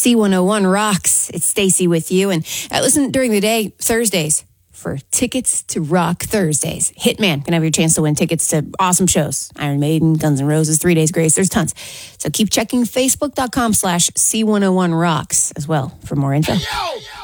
C101 rocks. It's Stacy with you. And listen during the day, Thursdays, for tickets to Rock Thursdays. Hitman can have your chance to win tickets to awesome shows. Iron Maiden, Guns N' Roses, 3 Days Grace. There's tons. So keep checking Facebook.com/C101rocks as well for more info. Hey, yo!